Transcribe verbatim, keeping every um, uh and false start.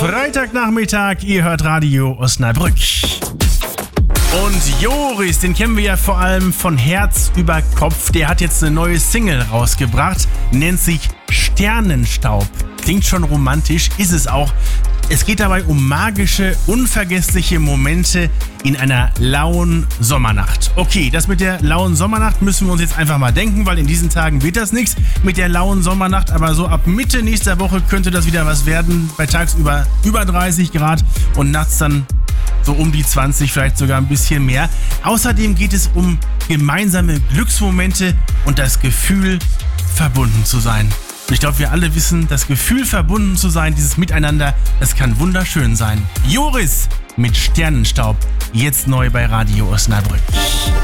Freitagnachmittag, ihr hört Radio Osnabrück. Und Joris, den kennen wir ja vor allem von Herz über Kopf. Der hat jetzt eine neue Single rausgebracht, nennt sich Sternenstaub. Klingt schon romantisch, ist es auch. Es geht dabei um magische, unvergessliche Momente in einer lauen Sommernacht. Okay, das mit der lauen Sommernacht müssen wir uns jetzt einfach mal denken, weil in diesen Tagen wird das nichts mit der lauen Sommernacht. Aber so ab Mitte nächster Woche könnte das wieder was werden. Bei tagsüber über dreißig Grad und nachts dann so um die zwanzig, vielleicht sogar ein bisschen mehr. Außerdem geht es um gemeinsame Glücksmomente und das Gefühl, verbunden zu sein. Ich glaube, wir alle wissen, das Gefühl, verbunden zu sein, dieses Miteinander, das kann wunderschön sein. Joris mit Sternenstaub, jetzt neu bei Radio Osnabrück.